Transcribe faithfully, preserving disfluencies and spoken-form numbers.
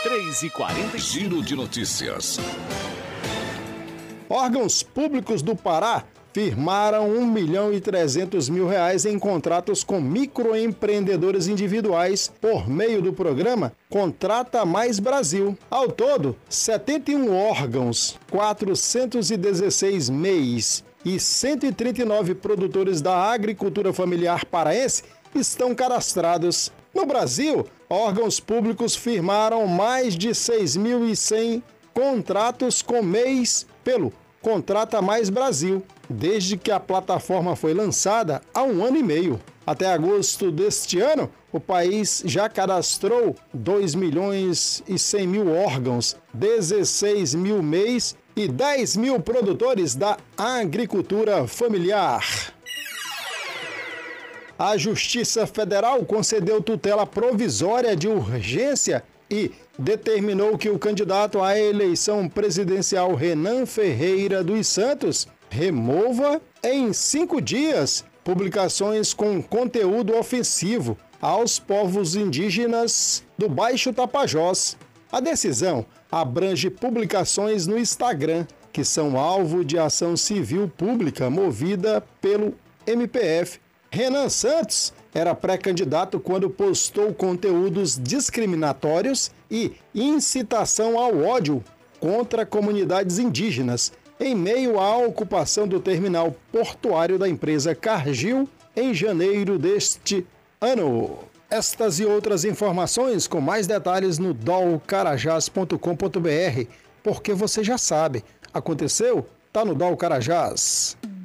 três e quarenta. Giro de notícias. Órgãos públicos do Pará firmaram um milhão e trezentos mil reais em contratos com microempreendedores individuais por meio do programa Contrata Mais Brasil. Ao todo, setenta e um órgãos, quatrocentos e dezesseis M E Is e cento e trinta e nove produtores da agricultura familiar paraense estão cadastrados. No Brasil, órgãos públicos firmaram mais de seis mil e cem contratos com M E Is pelo Contrata Mais Brasil, desde que a plataforma foi lançada há um ano e meio. Até agosto deste ano, o país já cadastrou dois milhões e cem mil órgãos, dezesseis mil M E Is e dez mil produtores da agricultura familiar. A Justiça Federal concedeu tutela provisória de urgência e determinou que o candidato à eleição presidencial Renan Ferreira dos Santos remova em cinco dias publicações com conteúdo ofensivo aos povos indígenas do Baixo Tapajós. A decisão abrange publicações no Instagram, que são alvo de ação civil pública movida pelo M P F. Renan Santos era pré-candidato quando postou conteúdos discriminatórios e incitação ao ódio contra comunidades indígenas, em meio à ocupação do terminal portuário da empresa Cargill em janeiro deste ano. Estas e outras informações com mais detalhes no dol carajás ponto com ponto br, porque você já sabe, aconteceu? Tá no Dol Carajás.